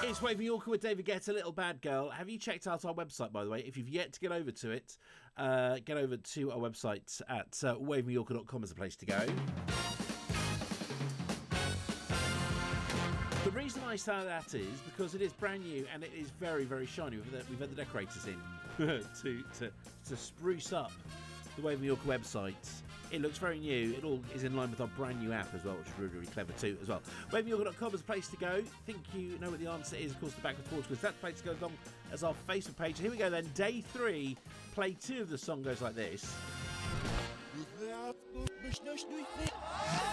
It's Wave Mallorca with David Guetta, Little Bad Girl. Have you checked out our website, by the way? If you've yet to get over to it, get over to our website at wavemallorca.com as a place to go. The reason I say that is because it is brand new and it is very, very shiny. We've had the decorators in to spruce up the Wave Mallorca website. It looks very new. It all is in line with our brand new app as well, which is really, really clever too as well. WaveMallorca.com is a place to go. Think you know what the answer is, of course, the backwards forwards, because that's the place to go along as our Facebook page. Here we go then. Day 3, play 2 of the song goes like this.